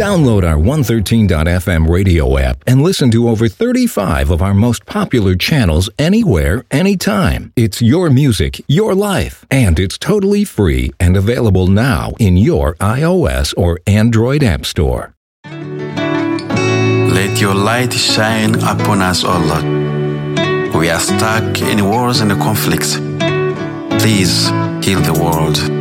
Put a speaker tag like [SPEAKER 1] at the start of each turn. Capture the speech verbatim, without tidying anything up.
[SPEAKER 1] Download our one thirteen dot f m radio app and listen to over thirty-five of our most popular channels anywhere, anytime. It's your music, your life, and it's totally free and available now in your iOS or Android app store.
[SPEAKER 2] Let your light shine upon us, O Lord. We are stuck in wars and conflicts. Please heal the world.